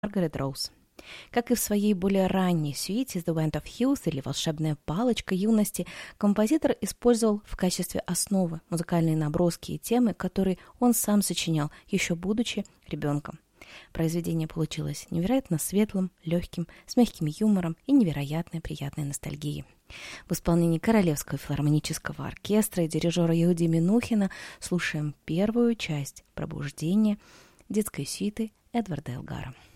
Маргарет Роуз. Как и в своей более ранней сюите «The Wand of Youth» или «Волшебная палочка юности», композитор использовал в качестве основы музыкальные наброски и темы, которые он сам сочинял, еще будучи ребенком. Произведение получилось невероятно светлым, легким, с мягким юмором и невероятной приятной ностальгией. В исполнении Королевского филармонического оркестра и дирижера Иуди Минухина слушаем первую часть «Пробуждения» детской сюиты Эдварда Элгара.